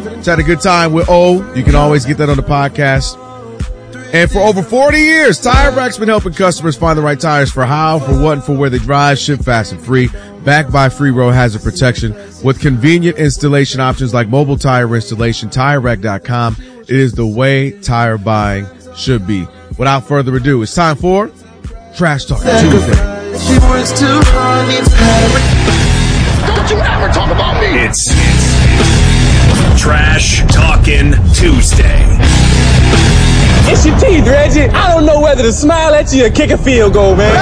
Just had a good time with O. You can always get that on the podcast. And for over 40 years, Tire Rack's been helping customers find the right tires for how, for what, and for where they drive, ship fast and free, backed by free road hazard protection with convenient installation options like mobile tire installation. TireRack.com. It is the way tire buying should be. Without further ado, it's time for Trash Talk Tuesday. Don't you ever talk about me. It's Trash Talkin' Tuesday. It's your teeth, Reggie. I don't know whether to smile at you or kick a field goal, man.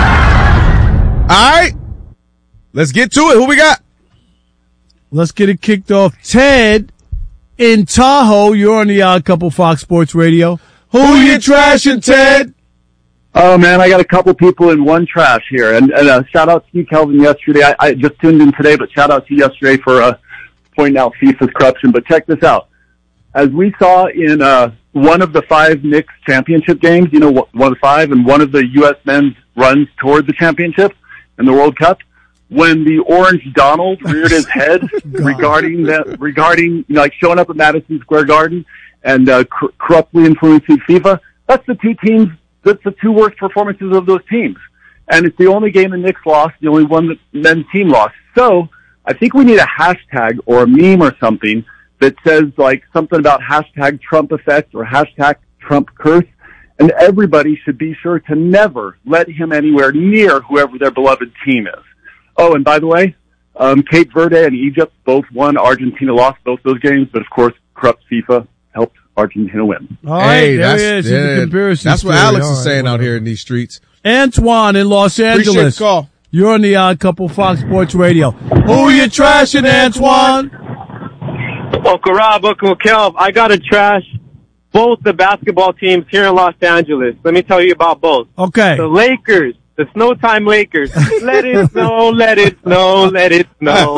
All right. Let's get to it. Who we got? Let's get it kicked off. Ted in Tahoe. You're on the Odd Couple Fox Sports Radio. Who you trashing, Ted? Oh, man, I got a couple people in one trash here. And shout out to you, Kelvin, yesterday. I just tuned in today, but shout out to you yesterday for pointing out FIFA's corruption. But check this out. As we saw in one of the 5 Knicks championship games, you know, one of the 5, and one of the U.S. men's runs toward the championship in the World Cup, when the Orange Donald reared his head regarding, you know, like showing up at Madison Square Garden and corruptly influencing FIFA, that's the two worst performances of those teams. And it's the only game the Knicks lost, the only one that men's team lost. So I think we need a hashtag or a meme or something that says like something about hashtag Trump effect or hashtag Trump curse. And everybody should be sure to never let him anywhere near whoever their beloved team is. Oh, and by the way, Cape Verde and Egypt both won. Argentina lost both those games, but of course, corrupt FIFA helped Argentina win. All right, hey, that's what Alex is saying out here in these streets. Antoine in Los Angeles. Appreciate the call. You're on the Odd Couple Fox Sports Radio. Who you trashing, Antoine? Uncle Rob, Uncle Kelv, I got to trash both the basketball teams here in Los Angeles. Let me tell you about both. Okay. The Lakers, the Snowtime Lakers. Let it snow, let it snow, let it snow.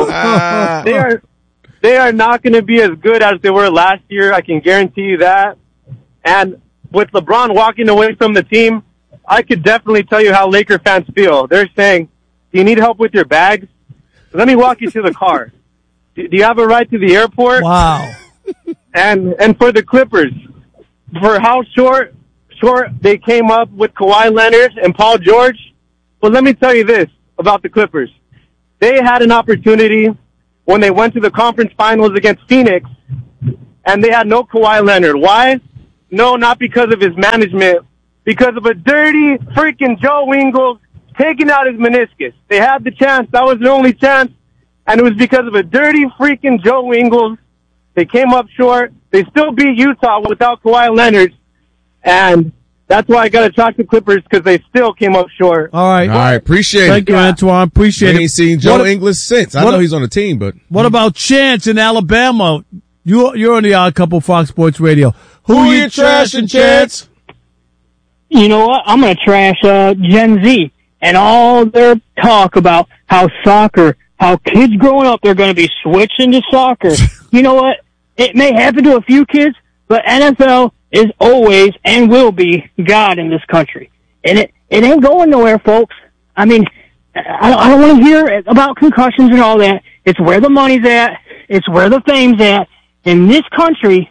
They are not going to be as good as they were last year. I can guarantee you that. And with LeBron walking away from the team, I could definitely tell you how Laker fans feel. They're saying, do you need help with your bags? Let me walk you to the car. Do you have a ride to the airport? Wow. And for the Clippers, for how short they came up with Kawhi Leonard and Paul George. Well, let me tell you this about the Clippers. They had an opportunity when they went to the conference finals against Phoenix, and they had no Kawhi Leonard. Why? No, not because of his management. Because of a dirty freaking Joe Ingles taking out his meniscus. They had the chance. That was their only chance. And it was because of a dirty freaking Joe Ingles. They came up short. They still beat Utah without Kawhi Leonard. And that's why I got to talk to Clippers, because they still came up short. All right. Appreciate Thank it. you, Antoine. Appreciate it. We ain't seen Joe Ingles since. I know he's on the team, but. What about Chance in Alabama? You're on the Odd Couple Fox Sports Radio. Who you trashing, Chance? You know what? I'm going to trash Gen Z and all their talk about how kids growing up, they're going to be switching to soccer. You know what? It may happen to a few kids, but NFL is always and will be God in this country. And it ain't going nowhere, folks. I mean, I don't want to hear about concussions and all that. It's where the money's at. It's where the fame's at. In this country,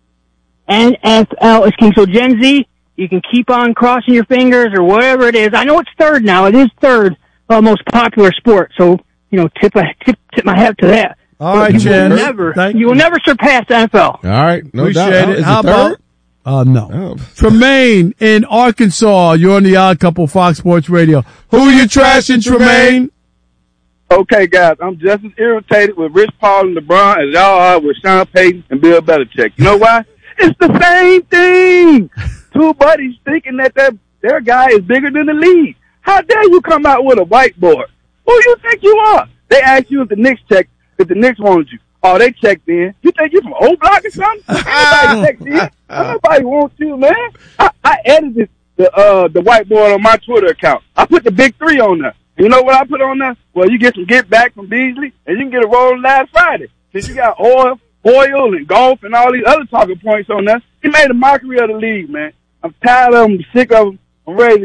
and NFL is king. So Gen Z, you can keep on crossing your fingers or whatever it is. I know it's third now. It is third most popular sport. So, you know, tip my hat to that. All right, Jen. You will never surpass the NFL. All right, no Appreciate doubt. it. How about? No. Tremaine in Arkansas. You're on the Odd Couple Fox Sports Radio. Who you trashing, Tremaine? Okay, guys, I'm just as irritated with Rich Paul and LeBron as y'all are with Sean Payton and Bill Belichick. You know why? It's the same thing. Two buddies thinking that their guy is bigger than the league. How dare you come out with a whiteboard? Who you think you are? They asked you if the Knicks wanted you. Oh, they checked in. You think you from O Block or something? Nobody checked in. Nobody wants you, man. I edited the whiteboard on my Twitter account. I put the big 3 on there. You know what I put on there? Well, you get some get back from Beasley, and you can get a roll last Friday. Since you got oil and golf and all these other talking points on there. He made a mockery of the league, man. I'm tired of them, sick of them. I'm ready to go.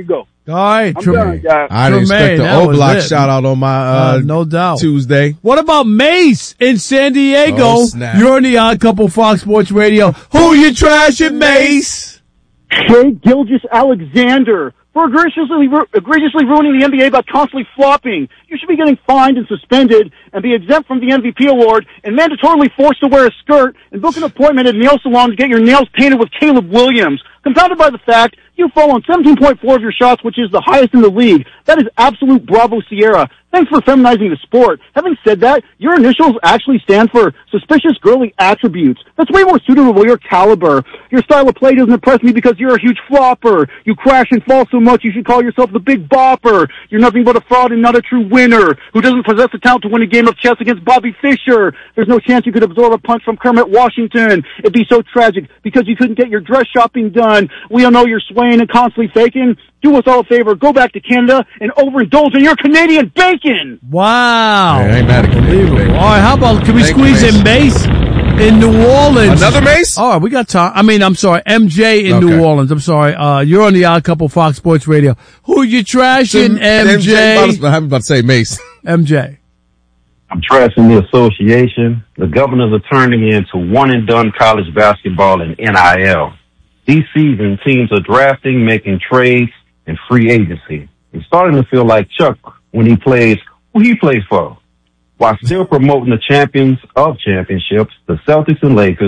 All right, I'm done, guys. I didn't expect the O-Block shout out on my no doubt Tuesday. What about Mace in San Diego? Oh, snap. You're on the Odd Couple Fox Sports Radio. Who you trashing, Mace? Shea Gilgeous-Alexander for egregiously ruining the NBA by constantly flopping. You should be getting fined and suspended and be exempt from the MVP award and mandatorily forced to wear a skirt and book an appointment at a nail salon to get your nails painted with Caleb Williams. Compounded by the fact you fall on 17.4 of your shots, which is the highest in the league. That is absolute Bravo Sierra. Thanks for feminizing the sport. Having said that, your initials actually stand for suspicious girly attributes. That's way more suitable to your caliber. Your style of play doesn't impress me because you're a huge flopper. You crash and fall so much you should call yourself the Big Bopper. You're nothing but a fraud and not a true winner who doesn't possess the talent to win a game of chess against Bobby Fischer. There's no chance you could absorb a punch from Kermit Washington. It'd be so tragic because you couldn't get your dress shopping done. We all know you're swaying and constantly faking. Do us all a favor, go back to Canada and overindulge in your Canadian bacon. Wow. Man, I ain't mad at Canadian bacon. All right, how about, can we squeeze in Mace in New Orleans? Another Mace? All right, we got time. I'm sorry, MJ in New Orleans. I'm sorry. You're on the Odd Couple Fox Sports Radio. Who you trashing, MJ? I'm about to say Mace. MJ. I'm trashing the association. The governors are turning into one-and-done college basketball and NIL. This season, teams are drafting, making trades, and free agency. It's starting to feel like Chuck when he plays who he plays for. While still promoting the champions of championships, the Celtics and Lakers,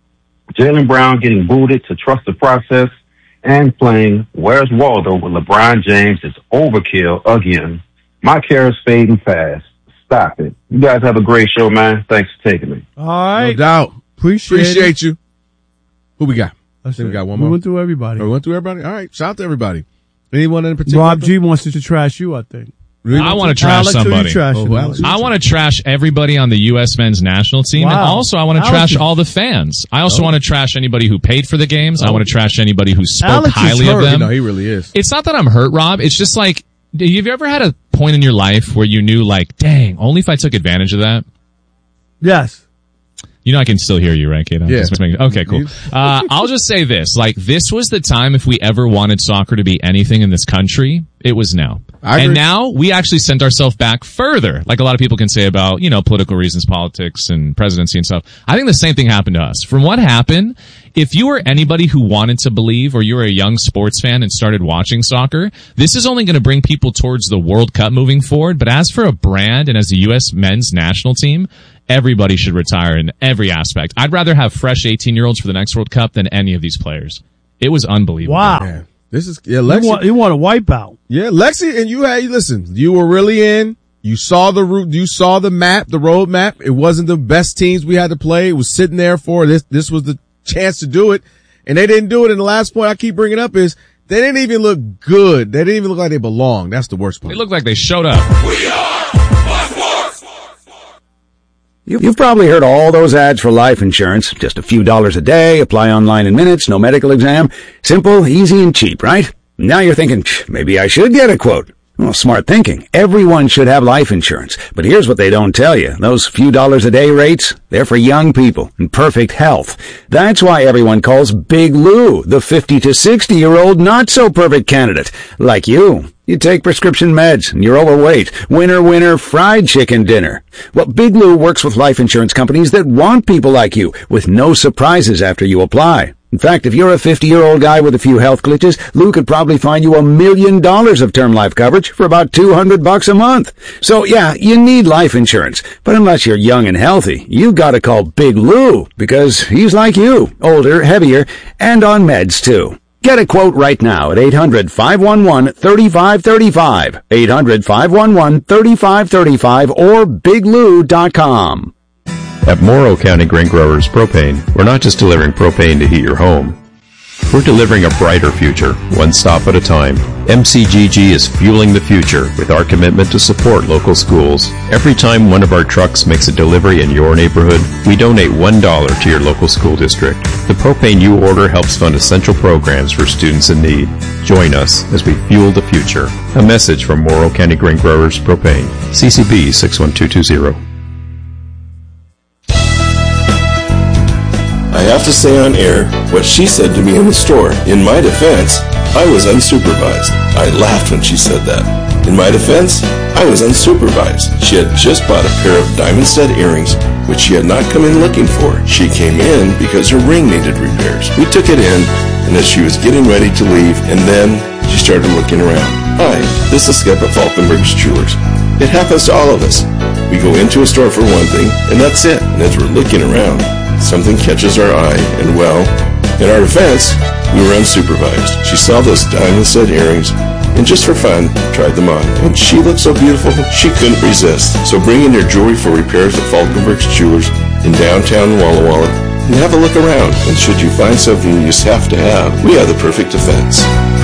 Jaylen Brown getting booted to trust the process, and playing Where's Waldo with LeBron James is overkill again. My car's fading fast. Stop it. You guys have a great show, man. Thanks for taking me. All right. No doubt. Appreciate you. Who we got? I think we got one more. We went through everybody. We went through everybody? All right. Shout out to everybody. Anyone in particular? Rob G wants to trash you, I think. Really? I want to trash somebody. I want to trash everybody on the U.S. men's national team. Wow. And also, I want to trash all the fans. I also want to trash anybody who paid for the games. I want to trash anybody who spoke highly of them. No, he really is. It's not that I'm hurt, Rob. It's just like, have you ever had a point in your life where you knew, like, dang, only if I took advantage of that? Yes. You know I can still hear you, right, Kate? Yeah. Okay, cool. I'll just say this. Like, this was the time if we ever wanted soccer to be anything in this country, it was now. And now we actually sent ourselves back further. Like a lot of people can say about, political reasons, politics and presidency and stuff. I think the same thing happened to us. From what happened, if you were anybody who wanted to believe or you were a young sports fan and started watching soccer, this is only going to bring people towards the World Cup moving forward. But as for a brand and as the U.S. men's national team, everybody should retire in every aspect. I'd rather have fresh 18-year-olds for the next World Cup than any of these players. It was unbelievable. Wow. Yeah. This is, Lexi. You want a wipeout. Yeah, Lexi, and listen, you were really in. You saw the route, you saw the map, the road map. It wasn't the best teams we had to play. It was sitting there for this. This was the chance to do it. And they didn't do it. And the last point I keep bringing up is they didn't even look good. They didn't even look like they belonged. That's the worst part. They looked like they showed up. We are Fox Sports. You've probably heard all those ads for life insurance. Just a few dollars a day, apply online in minutes, no medical exam. Simple, easy, and cheap, right? Now you're thinking, maybe I should get a quote. Well, smart thinking. Everyone should have life insurance. But here's what they don't tell you. Those few dollars a day rates, they're for young people in perfect health. That's why everyone calls Big Lou the 50 to 60-year-old not-so-perfect candidate. Like you. You take prescription meds and you're overweight. Winner, fried chicken dinner. Well, Big Lou works with life insurance companies that want people like you with no surprises after you apply. In fact, if you're a 50-year-old guy with a few health glitches, Lou could probably find you $1 million of term life coverage for about $200 a month. So yeah, you need life insurance. But unless you're young and healthy, you gotta call Big Lou because he's like you, older, heavier, and on meds too. Get a quote right now at 800-511-3535, 800-511-3535, or biglou.com. At Morrow County Grain Growers Propane, we're not just delivering propane to heat your home. We're delivering a brighter future, one stop at a time. MCGG is fueling the future with our commitment to support local schools. Every time one of our trucks makes a delivery in your neighborhood, we donate $1 to your local school district. The propane you order helps fund essential programs for students in need. Join us as we fuel the future. A message from Morrow County Grain Growers Propane. CCB 61220. I have to say on air what she said to me in the store. In my defense, I was unsupervised. I laughed when she said that. In my defense, I was unsupervised. She had just bought a pair of diamond stud earrings, which she had not come in looking for. She came in because her ring needed repairs. We took it in, and as she was getting ready to leave, and then she started looking around. Hi, this is Skip at Falkenberg's Jewelers. It happens to all of us. We go into a store for one thing, and that's it. And as we're looking around, something catches our eye, and well, in our defense, we were unsupervised. She saw those diamond stud earrings, and just for fun, tried them on. And she looked so beautiful, she couldn't resist. So bring in your jewelry for repairs at Falkenberg's Jewelers in downtown Walla Walla, and have a look around. And should you find something you just have to have, we have the perfect defense.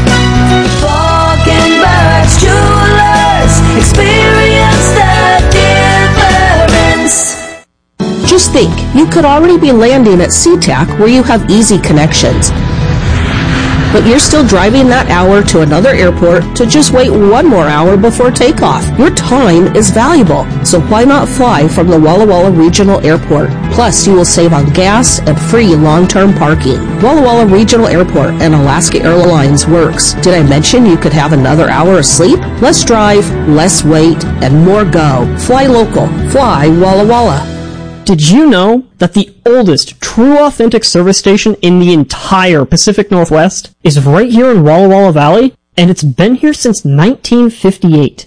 Falkenberg's Jewelers, experience the difference. Just think, you could already be landing at SeaTac where you have easy connections. But you're still driving that hour to another airport to just wait one more hour before takeoff. Your time is valuable, so why not fly from the Walla Walla Regional Airport? Plus, you will save on gas and free long-term parking. Walla Walla Regional Airport and Alaska Airlines works. Did I mention you could have another hour of sleep? Less drive, less wait, and more go. Fly local. Fly Walla Walla. Did you know that the oldest true authentic service station in the entire Pacific Northwest is right here in Walla Walla Valley? And it's been here since 1958.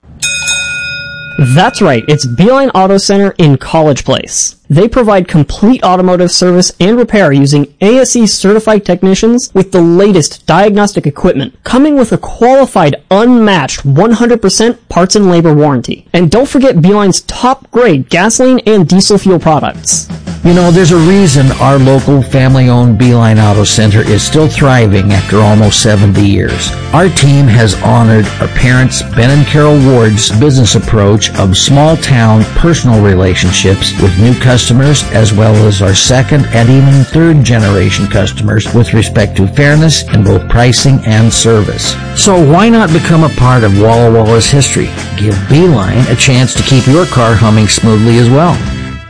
That's right, it's Beeline Auto Center in College Place. They provide complete automotive service and repair using ASE certified technicians with the latest diagnostic equipment, coming with a qualified, unmatched 100% parts and labor warranty. And don't forget Beeline's top grade gasoline and diesel fuel products. You know, there's a reason our local family-owned Beeline Auto Center is still thriving after almost 70 years. Our team has honored our parents, Ben and Carol Ward's business approach of small-town personal relationships with new customers, as well as our second and even third-generation customers with respect to fairness in both pricing and service. So why not become a part of Walla Walla's history? Give Beeline a chance to keep your car humming smoothly as well.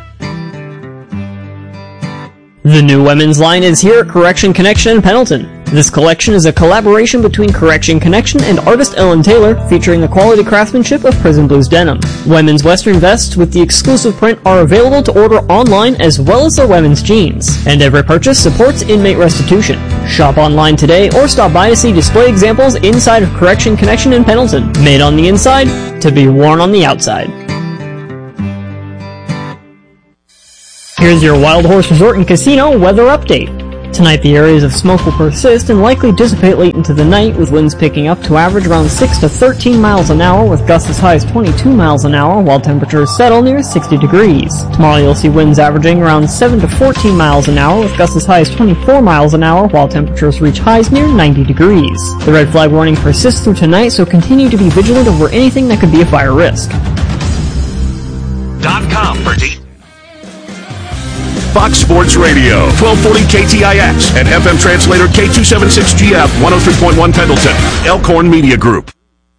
The new women's line is here at Correction Connection in Pendleton. This collection is a collaboration between Correction Connection and artist Ellen Taylor, featuring the quality craftsmanship of Prison Blues denim. Women's western vests with the exclusive print are available to order online, as well as their women's jeans. And every purchase supports inmate restitution. Shop online today or stop by to see display examples inside of Correction Connection in Pendleton. Made on the inside, to be worn on the outside. Here's your Wild Horse Resort and Casino weather update. Tonight the areas of smoke will persist and likely dissipate late into the night, with winds picking up to average around 6 to 13 miles an hour, with gusts as high as 22 miles an hour, while temperatures settle near 60 degrees. Tomorrow you'll see winds averaging around 7 to 14 miles an hour, with gusts as high as 24 miles an hour, while temperatures reach highs near 90 degrees. The red flag warning persists through tonight, so continue to be vigilant over anything that could be a fire risk. .com for Fox Sports Radio, 1240 KTIX, and FM translator K276GF, 103.1 Pendleton, Elkhorn Media Group.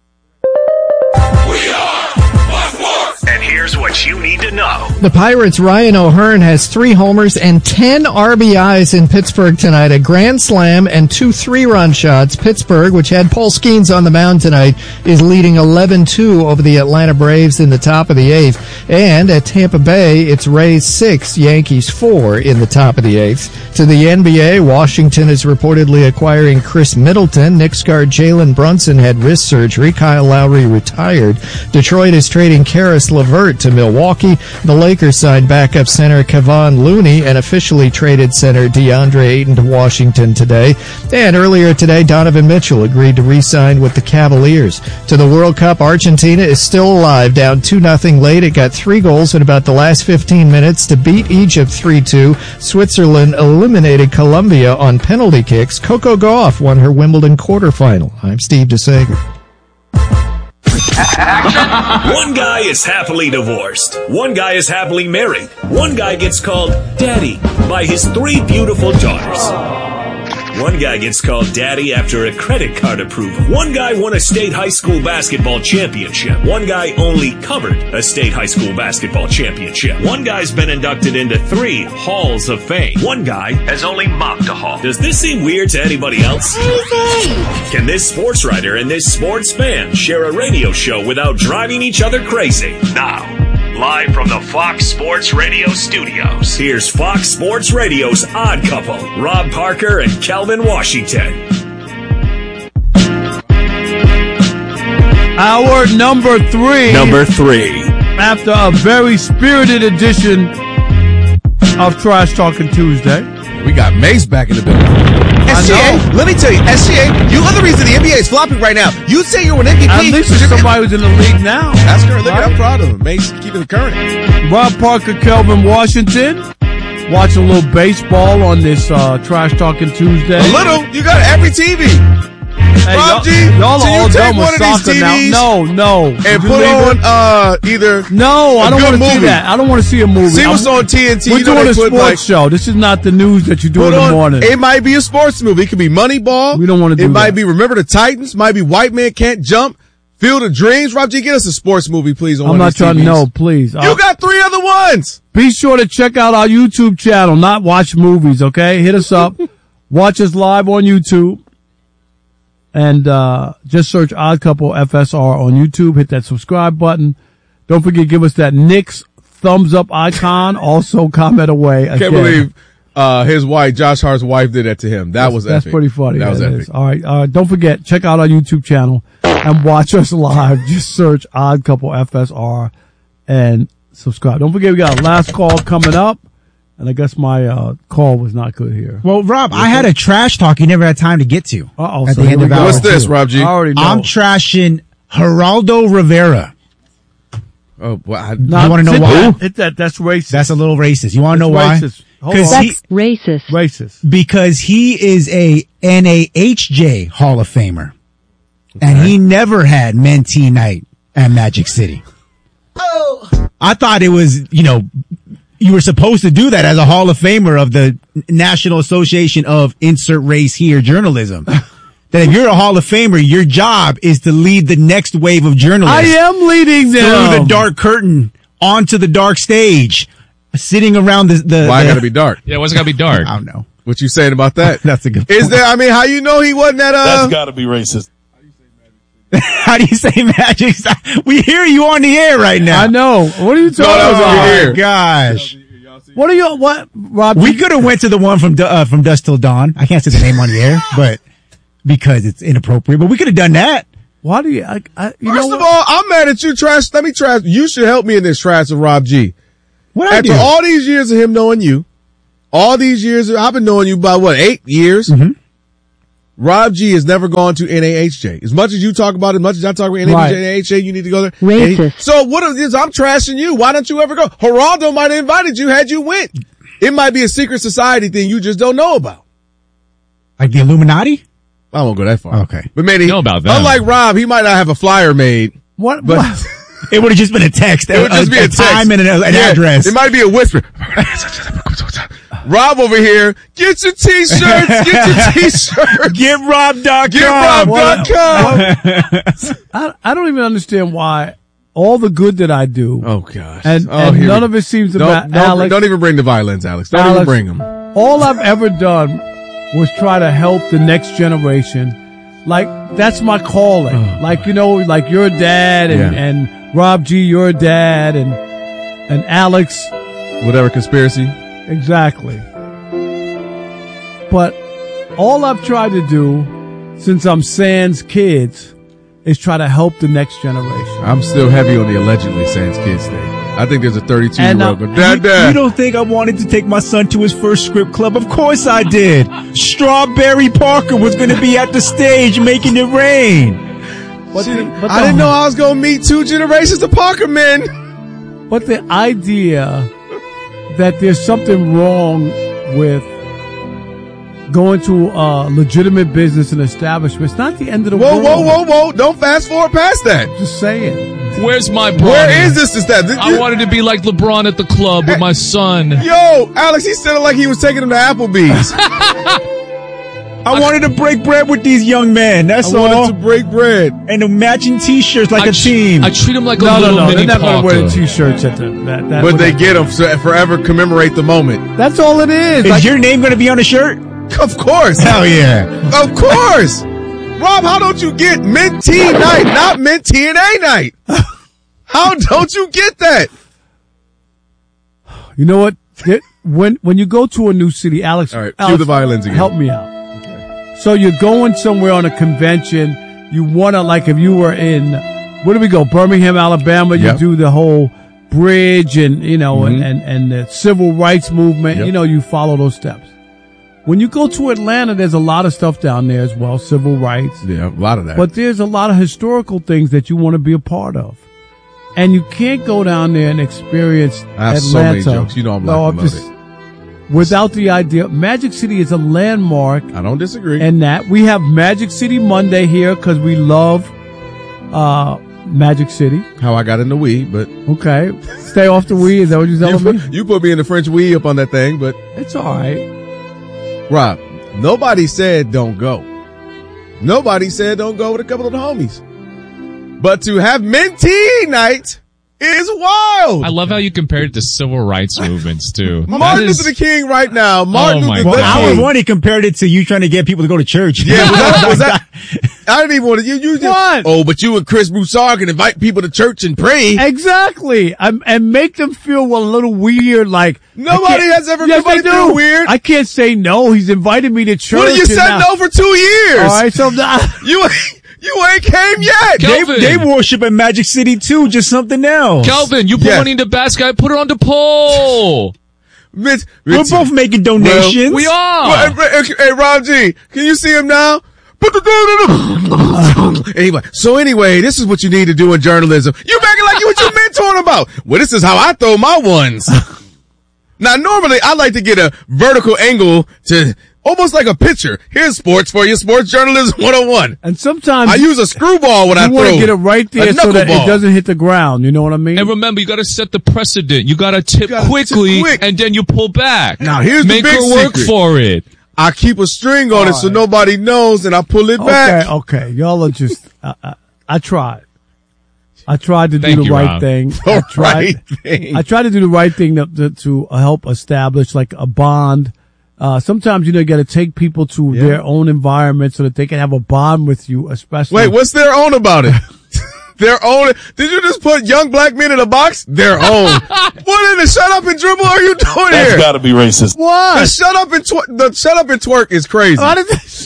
And here's what you need to know. The Pirates' Ryan O'Hearn has 3 homers and 10 RBIs in Pittsburgh tonight, a grand slam and 2 3-run shots. Pittsburgh, which had Paul Skeens on the mound tonight, is leading 11-2 over the Atlanta Braves in the top of the 8th. And at Tampa Bay, it's Rays 6, Yankees 4 in the top of the 8th. To the NBA, Washington is reportedly acquiring Chris Middleton. Knicks guard Jalen Brunson had wrist surgery. Kyle Lowry retired. Detroit is trading Karis LeVert to Milwaukee. The Lakers signed backup center Kevon Looney and officially traded center DeAndre Ayton to Washington today. And earlier today, Donovan Mitchell agreed to re-sign with the Cavaliers. To the World Cup, Argentina is still alive, down 2-0 late. It got 3 goals in about the last 15 minutes to beat Egypt 3-2. Switzerland eliminated Colombia on penalty kicks. Coco Gauff won her Wimbledon quarterfinal. I'm Steve DeSager. One guy is happily divorced. One guy is happily married. One guy gets called Daddy by his 3 beautiful daughters. One guy gets called daddy after a credit card approval. One guy won a state high school basketball championship. One guy only covered a state high school basketball championship. One guy's been inducted into 3 halls of fame. One guy has only mopped a hall. Does this seem weird to anybody else? Can this sports writer and this sports fan share a radio show without driving each other crazy? Now, live from the Fox Sports Radio studios, here's Fox Sports Radio's Odd Couple, Rob Parker and Calvin Washington. Hour number 3. Number 3. After a very spirited edition of Trash Talking Tuesday. We got Mace back in the building. SGA, let me tell you, SGA, you are the reason the NBA is flopping right now. You say you're an MVP. At least there's somebody who's in the league now. That's current. Look, I'm proud of him. Mace keeping it current. Rob Parker, Kelvin Washington. Watching a little baseball on this Trash Talking Tuesday. A little? You got every TV. Hey, Rob G, y'all so are you all take done with one of these soccer TVs now. No. and put on either No, I don't want to see movie. that. I don't want to see a movie. See what's on TNT. We're You know doing they a put, sports like, show. This is not the news that you do in put the on, morning. it might be a sports movie. It could be Moneyball. We don't want to do It that. might be Remember the Titans. Might be White Man Can't Jump. Field of Dreams. Rob G, get us a sports movie, please. On I'm one not of these trying to TVs. know, please. You got 3 other ones. Be sure to check out our YouTube channel, not watch movies, okay? Hit us up. Watch us live on YouTube. And just search Odd Couple FSR on YouTube. Hit that subscribe button. Don't forget, give us that Knicks thumbs up icon. Also, comment away. Can't believe his wife, Josh Hart's wife, did that to him. That's That's epic. pretty funny. That was That epic. is. All right. Don't forget, check out our YouTube channel and watch us live. Just search Odd Couple FSR and subscribe. Don't forget, we got a last call coming up. And I guess my call was not good here. Well, Rob, I had a trash talk you never had time to get to. Uh-oh. At So the here end we of go. hour What's this, 2. Rob G? I already know. I'm trashing Geraldo Rivera. Oh, well, You want to know why? That's racist. That's a little racist. You want to know why? Racist. Hold Because on. he, Racist. Racist. because he is a NAHJ Hall of Famer. And he never had mentee night at Magic City. I thought it was, you were supposed to do that as a Hall of Famer of the National Association of Insert Race Here Journalism. That if you're a Hall of Famer, your job is to lead the next wave of journalists. I am leading them. Through the dark curtain, onto the dark stage, sitting around the Why gotta be dark? Yeah, why's it gotta be dark? I don't know. What you saying about that? That's a good Is point. there, I mean, how you know he wasn't at, That's gotta be racist. How do you say Magic? We hear you on the air right now. I know. What are you talking that was about? over Oh here. my gosh. What are you, what, Rob? We could have went to the one from Dusk Till Dawn. I can't say the name on the air, but because it's inappropriate, but we could have done that. Why do you, First of all, I'm mad at you, trash. Let me trash. You should help me in this trash of Rob G. What After all these years of him knowing you, all these years, I've been knowing you about 8 years? Mm-hmm. Rob G has never gone to NAHJ. As much as you talk about it, as much as I talk about NAHJ, Right. NAHJ, you need to go there. Racist. So what is this? I'm trashing you. Why don't you ever go? Geraldo might have invited you had you went. It might be a secret society thing you just don't know about. Like the Illuminati? I won't go that far. Okay. But maybe, Know about that. unlike Rob, he might not have a flyer made. What? But It would have just been a text. it would just be a text. time and an Yeah, address. It might be a whisper. Rob over here, get your t-shirts, get your t-shirts. Get Rob.com. Get Rob.com. I don't even understand why all the good that I do. Oh gosh. And here none we- of it seems to don't, matter. don't even bring the violins, Alex. Don't even Alex, bring them. All I've ever done was try to help the next generation. Like, that's my calling. Like, like your dad Yeah. and Rob G, your dad, and Alex. Whatever conspiracy. Exactly. But all I've tried to do since I'm Sans Kids is try to help the next generation. I'm still heavy on the allegedly Sans Kids thing. I think there's a 32-year-old And, going, Dad. You don't think I wanted to take my son to his first script club? Of course I did. Strawberry Parker was going to be at the stage making it rain. But I didn't know I was going to meet 2 generations of Parker men. But the idea that there's something wrong with going to a legitimate business and establishment, it's not the end of the world. Whoa. Don't fast forward past that. Just saying. Where's my Bronny? Where is this? I wanted to be like LeBron at the club with my son. Yo, Alex, he said it like he was taking him to Applebee's. I wanted to break bread with these young men. That's all. I wanted to break bread. And the matching T-shirts like a team. I treat them like a No, little mini they're not going to wear the Parker. T-shirts at that. But they get them to forever commemorate the moment. That's all it is. Is your name going to be on the shirt? Of course. Hell yeah. Of course. Rob, how don't you get Mentee night, not Mentee and A night? How don't you get that? You know what? When you go to a new city, Alex, all right, Alex, cue the violins again. Help me out. Okay. So you're going somewhere on a convention. You want to, like if you were in, where do we go? Birmingham, Alabama. You Yep. do the whole bridge and, you know, Mhm. and the civil rights movement. Yep. You know, you follow those steps. When you go to Atlanta, there's a lot of stuff down there as well, civil rights. Yeah, a lot of that. But there's a lot of historical things that you want to be a part of. And you can't go down there and experience I have Atlanta. so many jokes. You know I'm No, laughing about it. without the idea. Magic City is a landmark. I don't disagree. And that we have Magic City Monday here because we love Magic City. How I got in the Wii, but Okay. Stay off the Wii. Is that what you're telling me? you put me in the French Wii up on that thing, but It's all right. Rob, nobody said don't go. Nobody said don't go with a couple of the homies. But to have Mentee night is wild. I love how you compared it to civil rights movements too. Martin Luther King right now. Martin Oh, my Luther God. King. I was one. He compared it to you trying to get people to go to church. Yeah, was that? I didn't even want to. You just, What? Oh, but you and Chris Broussard can invite people to church and pray. Exactly. And make them feel a little weird. Like Nobody has ever yes, made they feel do. weird. I can't say no. He's invited me to church. What, you and said now- no for 2 years? All right, so You ain't came yet. Kelvin. They worship at Magic City too, just something else. Kelvin, you put Yeah. money in the basket. Put it on the poll. We're both making donations. We are. Well, hey, Rob G, can you see him now? And he like, so anyway, this is what you need to do in journalism. You making like you what you mentoring about. Well, this is how I throw my ones. Now, normally I like to get a vertical angle to almost like a picture. Here's sports for you, sports journalism 101. And sometimes I use a screwball when I you throw. want to get it right there a so that knuckleball. it doesn't hit the ground. You know what I mean? And remember, you got to set the precedent. You got to tip gotta tip quickly, quick. and then you pull back. Now, here's the Make big her work secret. for it. I keep a string on it so nobody knows, and I pull it back. Okay. Y'all are just, I tried. I tried to Thank do the you, right Rob. thing. The right thing. I tried to do the right thing to help establish like a bond. Sometimes, you got to take people to their own environment so that they can have a bond with you, especially. Wait, what's their own about it? Their own. Did you just put young black men in a box? Their own. What in the shut up and dribble are you doing That's here? gotta be racist. What? The shut up and twerk is crazy. How did this?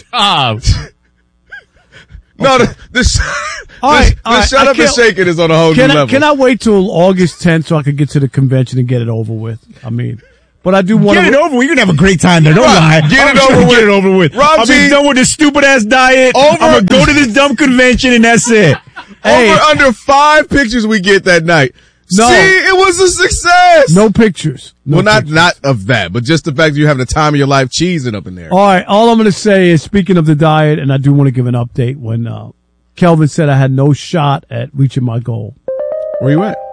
No, the shut up and shake it is on a whole new level. Can I wait till August 10th so I can get to the convention and get it over with? I mean, but I do want Get to. it over with. You're going to have a great time there. Don't lie. Get I'm it trying over to with. Get it over with. Rob I'll G. be done with this stupid ass diet. I'm going to go to this dumb convention and that's it. Over under 5 pictures we get that night. No. See, it was a success. No pictures. No well, pictures. not of that, but just the fact that you're having the time of your life cheesing up in there. All right. All I'm going to say is, speaking of the diet, and I do want to give an update when Kelvin said I had no shot at reaching my goal. Where you at?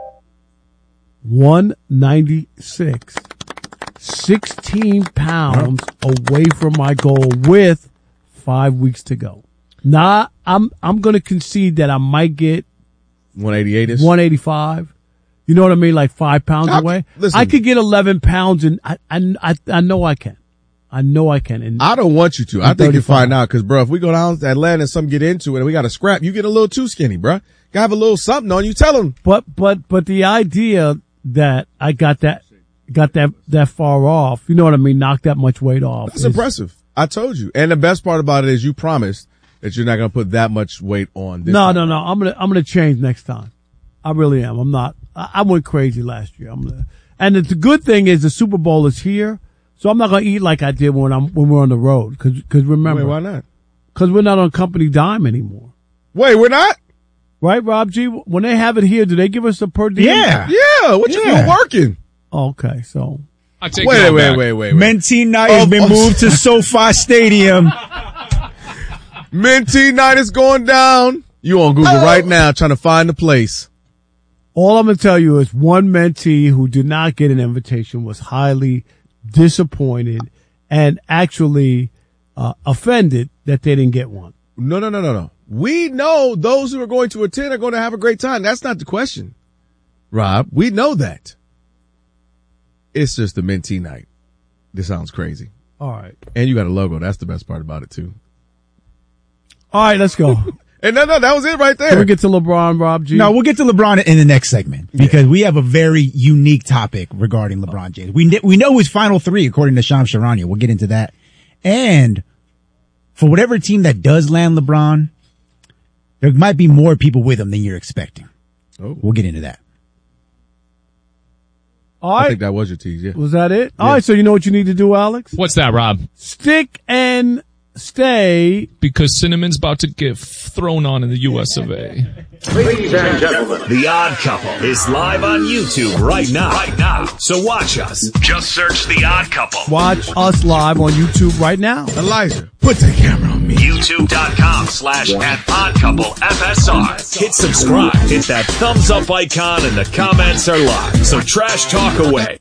196. 16 pounds away from my goal with 5 weeks to go. Nah, I'm going to concede that I might get 188 is 185. You know what I mean? Like 5 pounds away. listen. I could get 11 pounds and I know I can. I know I can. And I don't want you to. I think you 35. find out because, bro, if we go down to Atlanta and some get into it and we got to scrap, you get a little too skinny, bro. Gotta have a little something on you. Tell them. But the idea that I got that far off, you know what I mean? Knock that much weight off. That's impressive. I told you. And the best part about it is you promised that you're not going to put that much weight on this. No. time. I'm going to change next time. I really am. I'm not. I went crazy last year. And the good thing is the Super Bowl is here. So I'm not going to eat like I did when we're on the road. Cause remember. Wait, why not? Cause we're not on company dime anymore. Wait, we're not? Right, Rob G? When they have it here, do they give us a per diem? Yeah. Yeah. You're working. Okay, so. I take Wait. Mentee night has been moved to SoFi Stadium. Mentee night is going down. You on Google right now trying to find the place. All I'm going to tell you is one mentee who did not get an invitation was highly disappointed and actually offended that they didn't get one. No. We know those who are going to attend are going to have a great time. That's not the question, Rob. We know that. It's just the mentee night. This sounds crazy. All right. And you got a logo. That's the best part about it, too. All right, let's go. And no, that was it right there. Can we get to LeBron, Rob G? No, we'll get to LeBron in the next segment because we have a very unique topic regarding LeBron James. We know his final three, according to Shams Charania. We'll get into that. And for whatever team that does land LeBron, there might be more people with him than you're expecting. Oh. We'll get into that. All right. I think that was your tease, yeah. Was that it? Yeah. All right, so you know what you need to do, Alex? What's that, Rob? Stick and stay. Because Cinnamon's about to get thrown on in the US of A. Ladies and gentlemen, The Odd Couple is live on YouTube right now. So watch us. Just search The Odd Couple. Watch us live on YouTube right now. Elijah, put the camera on me. YouTube.com/@oddcouplefsr. Hit subscribe. Hit that thumbs up icon and the comments are live. So trash talk away.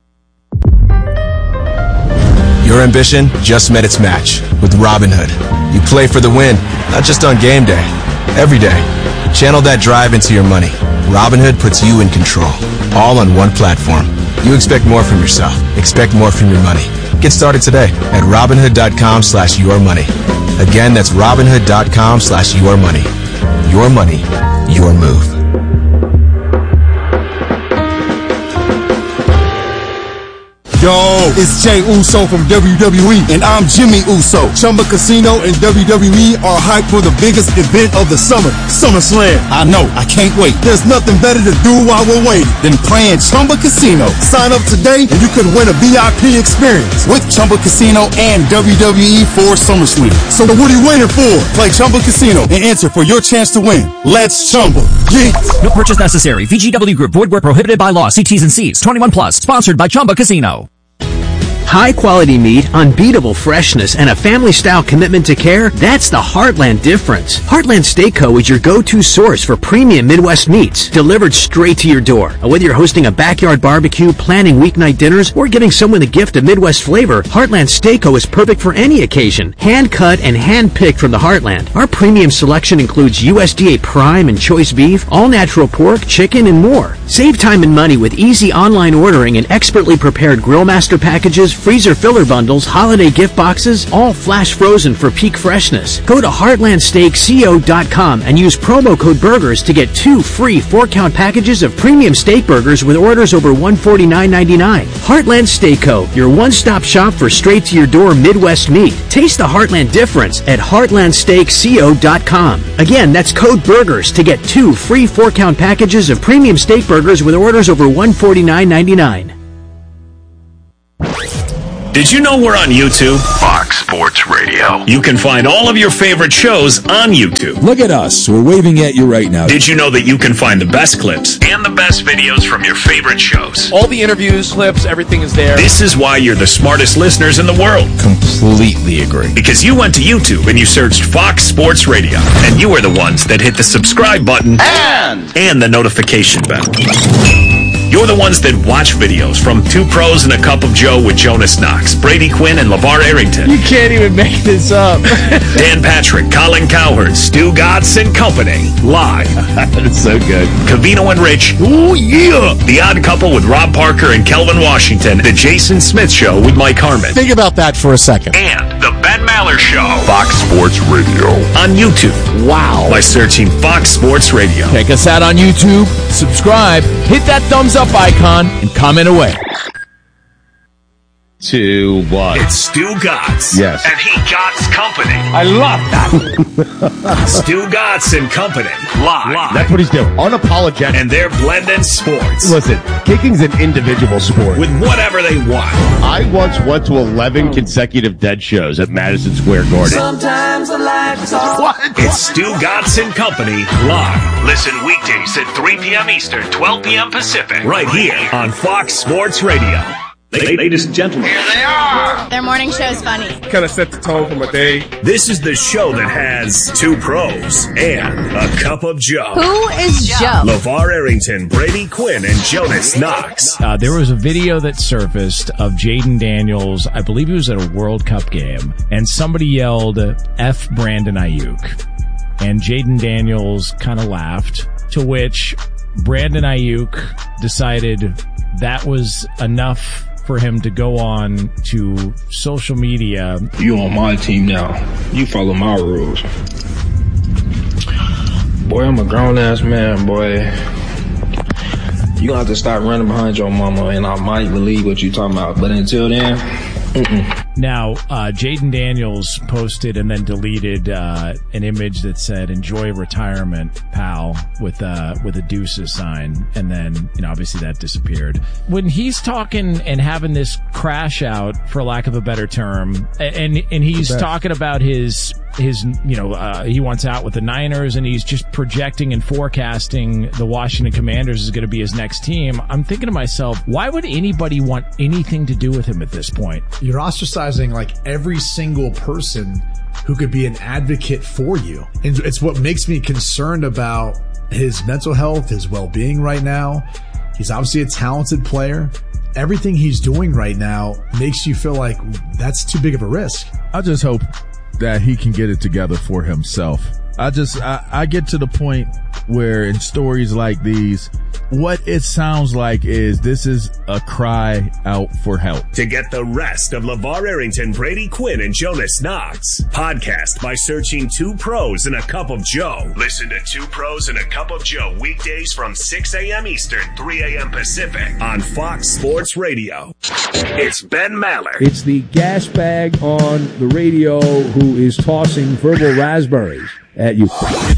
Your ambition just met its match with Robinhood. You play for the win, not just on game day, every day. Channel that drive into your money. Robinhood puts you in control, all on one platform. You expect more from yourself. Expect more from your money. Get started today at Robinhood.com/yourmoney. Again, that's Robinhood.com/yourmoney. Your money, your move. Yo, it's Jay Uso from WWE, and I'm Jimmy Uso. Chumba Casino and WWE are hyped for the biggest event of the summer, SummerSlam. I know, I can't wait. There's nothing better to do while we're waiting than playing Chumba Casino. Sign up today and you could win a VIP experience with Chumba Casino and WWE for SummerSlam. So what are you waiting for? Play Chumba Casino and enter for your chance to win. Let's Chumba. Yeah. No purchase necessary. VGW Group. Void where prohibited by law. See T's and C's. 21 plus. Sponsored by Chumba Casino. High quality meat, unbeatable freshness, and a family-style commitment to care, that's the Heartland difference. Heartland Steak Co. is your go-to source for premium Midwest meats, delivered straight to your door. Whether you're hosting a backyard barbecue, planning weeknight dinners, or giving someone a gift of Midwest flavor, Heartland Steak Co. is perfect for any occasion. Hand-cut and hand-picked from the Heartland. Our premium selection includes USDA prime and choice beef, all-natural pork, chicken, and more. Save time and money with easy online ordering and expertly prepared Grillmaster packages, freezer filler bundles, holiday gift boxes, all flash frozen for peak freshness. Go to heartlandsteakco.com and use promo code BURGERS to get 2 free 4-count packages of premium steak burgers with orders over $149.99. Heartland Steak Co., your one-stop shop for straight-to-your-door Midwest meat. Taste the Heartland difference at heartlandsteakco.com. Again, that's code BURGERS to get 2 free 4-count packages of premium steak burgers with orders over $149.99. Did you know we're on YouTube? Fox Sports Radio. You can find all of your favorite shows on YouTube. Look at us. We're waving at you right now. Did you know that you can find the best clips and the best videos from your favorite shows? All the interviews, clips, everything is there. This is why you're the smartest listeners in the world. Completely agree. Because you went to YouTube and you searched Fox Sports Radio. And you are the ones that hit the subscribe button and the notification bell. You're the ones that watch videos from Two Pros and a Cup of Joe with Jonas Knox, Brady Quinn, and LeVar Arrington. You can't even make this up. Dan Patrick, Colin Cowherd, Stu Gatz and Company. Live. That's so good. Cavino and Rich. Ooh, yeah. The Odd Couple with Rob Parker and Kelvin Washington. The Jason Smith Show with Mike Harmon. Think about that for a second. And The Ben Maller Show. Fox Sports Radio. On YouTube. Wow. By searching Fox Sports Radio. Check us out on YouTube. Subscribe. Hit that thumbs up icon and comment away. 2, 1. It's Stu Gatz. Yes. And he Gatz Company. I love that. Stu Gatz and Company. Live. That's what he's doing. Unapologetic. And they're blending sports. Listen, kicking's an individual sport. With whatever they want. I once went to 11 consecutive dead shows at Madison Square Garden. Sometimes I like to talk. What? It's Stu Gatz and Company. Live. Listen weekdays at 3 p.m. Eastern, 12 p.m. Pacific. Right here on Fox Sports Radio. Ladies and gentlemen, Here they are. Their morning show is funny. kind of set the tone for my day. This is the show that has two pros and a cup of Joe. Who is Joe? LeVar Arrington, Brady Quinn, and Jonas Knox. There was a video that surfaced of Jaden Daniels. I believe he was at a World Cup game, and somebody yelled, F Brandon Ayuk. And Jaden Daniels kind of laughed, to which Brandon Ayuk decided that was enough for him to go on to social media. You on my team now. You follow my rules. Boy, I'm a grown-ass man, boy. You gonna have to stop running behind your mama, and I might believe what you talking about. But until then, Now, Jaden Daniels posted and then deleted an image that said "Enjoy retirement, pal," with a deuces sign, and then obviously that disappeared. When he's talking and having this crash out, for lack of a better term, and he's talking about his he wants out with the Niners, and he's just projecting and forecasting the Washington Commanders is going to be his next team. I'm thinking to myself, why would anybody want anything to do with him at this point? You're ostracizing like every single person who could be an advocate for you. And it's what makes me concerned about his mental health, his well-being right now. He's obviously a talented player. Everything he's doing right now makes you feel like that's too big of a risk. I just hope that he can get it together for himself. I get to the point where in stories like these, what it sounds like is this is a cry out for help. To get the rest of LeVar Arrington, Brady Quinn, and Jonas Knox, podcast by searching Two Pros and a Cup of Joe. Listen to Two Pros and a Cup of Joe weekdays from 6 a.m. Eastern, 3 a.m. Pacific on Fox Sports Radio. It's Ben Maller. It's the gas bag on the radio who is tossing verbal raspberries at you.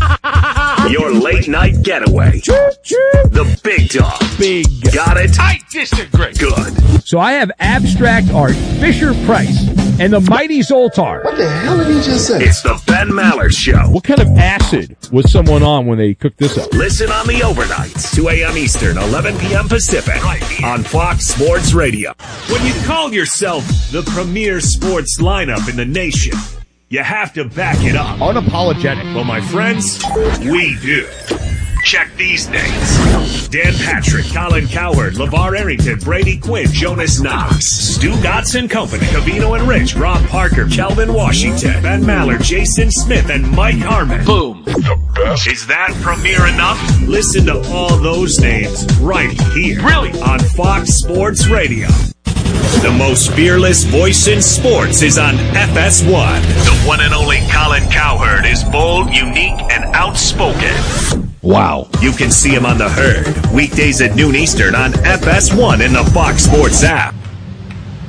Your late night getaway. The big dog. Big. Got it? I disagree. Good. So I have abstract art, Fisher-Price, and the mighty Zoltar. What the hell did he just say? It's the Ben Maller Show. What kind of acid was someone on when they cooked this up? Listen on the overnights, 2 a.m. Eastern, 11 p.m. Pacific, on Fox Sports Radio. When you call yourself the premier sports lineup in the nation, you have to back it up. Unapologetic. Well, my friends, we do. Check these names. Dan Patrick, Colin Cowherd, LeVar Arrington, Brady Quinn, Jonas Knox, Stu Gotts & Company, Cavino and Rich, Rob Parker, Kelvin Washington, Ben Maller, Jason Smith, and Mike Harmon. Boom. The best. Is that premiere enough? Listen to all those names right here. Really? On Fox Sports Radio. The most fearless voice in sports is on FS1. The one and only Colin Cowherd is bold, unique, and outspoken. Wow. You can see him on The Herd, weekdays at noon Eastern on FS1 in the Fox Sports app.